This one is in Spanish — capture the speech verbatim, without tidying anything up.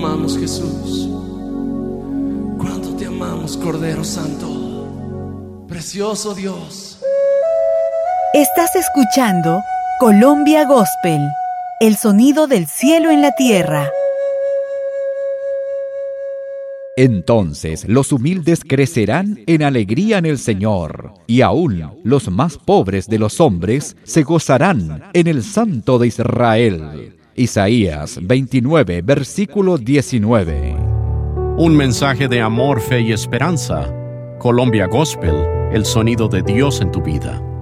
amamos, Jesús. Cuánto te amamos, Cordero Santo. Precioso Dios. Estás escuchando Colombia Gospel, el sonido del cielo en la tierra. Entonces los humildes crecerán en alegría en el Señor, y aún los más pobres de los hombres se gozarán en el Santo de Israel. Isaías veintinueve, versículo diecinueve. Un mensaje de amor, fe y esperanza. Colombia Gospel, el sonido de Dios en tu vida.